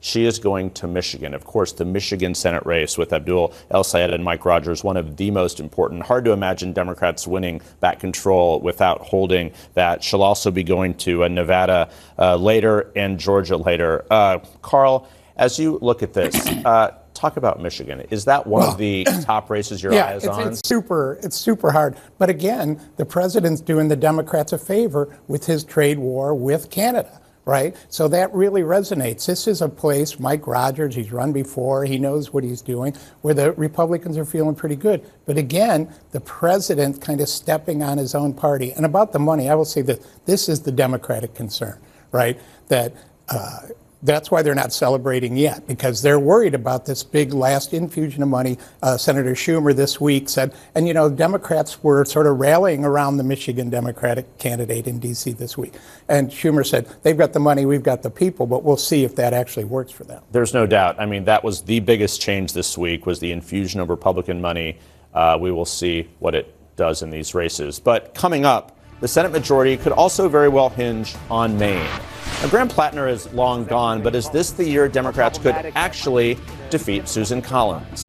she is going to Michigan. Of course, the Michigan Senate race with Abdul El-Sayed and Mike Rogers, one of the most important. Hard to imagine Democrats winning back control without holding that. She'll also be going to Nevada later and Georgia later. Carl, as you look at this, talk about Michigan. Is that one of the top races your eye is on? It's super hard. But again, the president's doing the Democrats a favor with his trade war with Canada, right? So that really resonates. This is a place, Mike Rogers, he's run before, he knows what he's doing, where the Republicans are feeling pretty good. But again, the president kind of stepping on his own party. And about the money, I will say that this is the Democratic concern, right? That's why they're not celebrating yet, because they're worried about this big last infusion of money. Senator Schumer this week said, and you know, Democrats were sort of rallying around the Michigan Democratic candidate in D.C. this week. And Schumer said, they've got the money, we've got the people, but we'll see if that actually works for them. There's no doubt. I mean, that was the biggest change this week, was the infusion of Republican money. We will see what it does in these races. But coming up, the Senate majority could also very well hinge on Maine. Now, Graham Plattner is long gone, but is this the year Democrats could actually defeat Susan Collins?